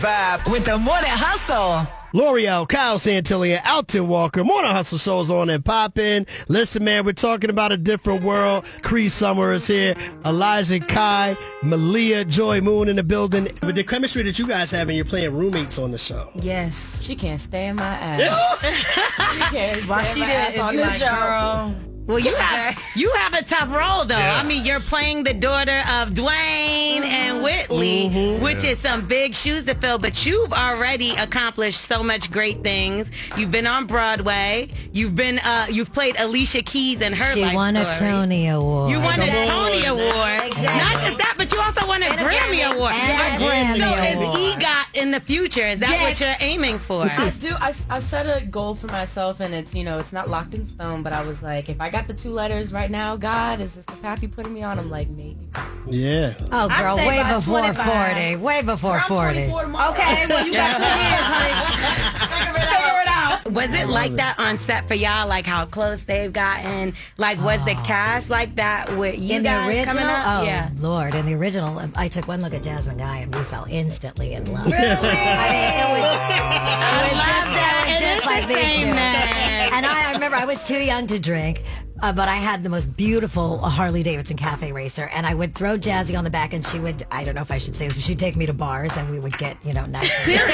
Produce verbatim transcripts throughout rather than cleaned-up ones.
Vibe with the Morning Hustle. L'Oreal, Kyle Santilli, Alton Walker. Morning Hustle show's on and poppin'. Listen, man, we're talking about a different world. Cree Summer is here. Elijah Kai, Malia, Joy Moon in the building. With the chemistry that you guys have, and you're playing roommates on the show. Yes. She can't stay in my ass. She can't Why stay she in my ass did on this show. Girl. Well, you have you have a tough role, though. Yeah. I mean, you're playing the daughter of Dwayne and Whitley, Mm-hmm. which is some big shoes to fill. But you've already accomplished so much great things. You've been on Broadway. You've been uh, you've played Alicia Keys in her She life won a story. Tony Award. You won a Come on. Tony Award. Exactly. Not just that, but you also won a And a Grammy, Grammy. Award. And a so Grammy is Award. EGOT in the future? Is that Yes. what you're aiming for? I do. I, I set a goal for myself, and it's, you know, it's not locked in stone, but I was like, if I got the two letters right now, God, is this the path you putting me on? I'm like, maybe. Yeah. Oh, I girl, say way by before twenty-five. forty. Way before I'm forty. twenty-four tomorrow. Okay, well, you got two years, honey. Figure it out. Was it like that on set for y'all? Like how close they've gotten? Like was the cast like that with you In the guys original, coming up? oh Yeah. Lord! In the original, I took one look at Jasmine Guy and we fell instantly in love. Really? I mean, it was, I it was love just, that. it was It just is like the these same two. man. And I, I remember I was too young to drink. Uh, but I had the most beautiful Harley Davidson cafe racer, and I would throw Jazzy on the back, and she would, I don't know if I should say this, but she'd take me to bars, and we would get, you know, nice.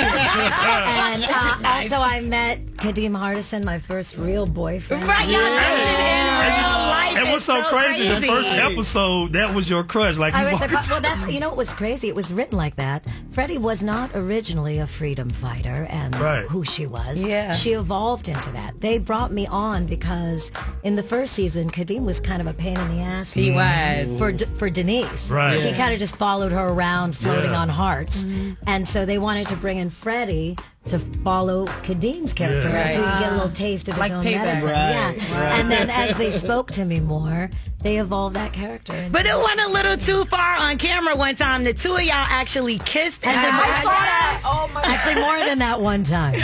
And uh, also I met Kadeem Hardison, my first real boyfriend. Right, y'all dated in real life. And what's It's so crazy, the crazy. first episode, that was your crush. Like, you I was walked a, into- well, that's you know what was crazy. It was written like that. Freddie was not originally a freedom fighter, and Right. who she was. Yeah. she evolved into that. They brought me on because in the first season, Kadeem was kind of a pain in the ass. He was. for D- for Denise. Right. He Yeah. kind of just followed her around, floating Yeah. on hearts, and so they wanted to bring in Freddie to follow Kadeem's character, Yeah. so he could get a little taste of his Like own payback. medicine. Right, Yeah, right. and then as they spoke to me more, they evolved that character. into- But it went a little too far on camera one time. The two of y'all actually kissed. Actually, and- I saw that. Oh my God. Actually, more than that one time.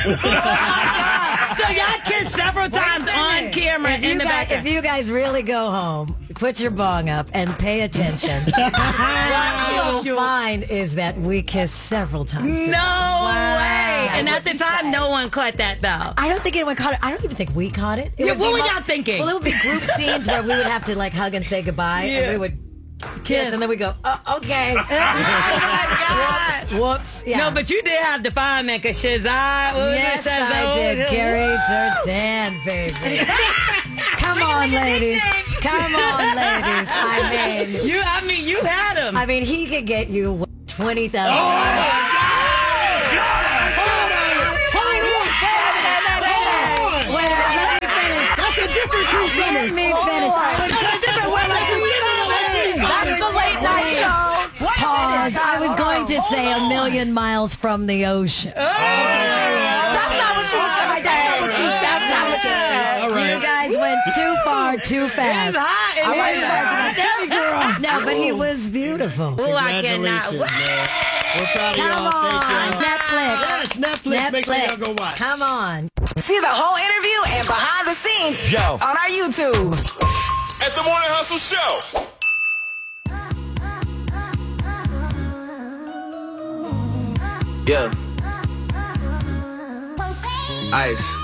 So y'all kissed several times on camera If in you, the guys, if background. you guys really go home, put your bong up and pay attention. What you'll find is that we kissed several times. No way. And at the time, no one caught that though. I don't think anyone caught it. I don't even think we caught it. It Yeah, would what be were mo- y'all thinking? Well, it would be group scenes where we would have to like hug and say goodbye, and we would kiss, and then we go, oh, okay. Whoops, whoops. Yeah. No, but you did have the fireman because Shazai was Yes, it Shazai? I did. Gary Turtan, baby. Come on, ladies. Come on, ladies. I mean, You, I mean, you had him. I mean, he could get you twenty thousand. Let me finish. That's the late night show. Pause. I was going to say a million miles from the ocean. That's not what she was going to say. That's not what you said. That's not what you said. All right. You guys went too far, too fast. It's hot. It I is wasn't hot. baby girl. No, but he was beautiful. Oh, I cannot. Congratulations, man. We're proud of Come y'all. on, Thank y'all. Netflix. Yes, Netflix. Make sure y'all go watch. Come on. See the whole interview and behind the scenes Yo. on our YouTube. At the Morning Hustle Show. Yeah. Ice.